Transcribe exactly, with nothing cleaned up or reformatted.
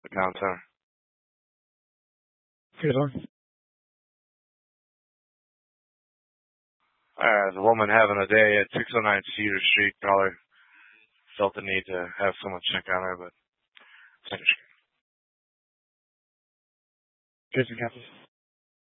downtown. Good one. Uh, the woman having a day at six oh nine Cedar Street probably felt the need to have someone check on her, but Cheers and capsules.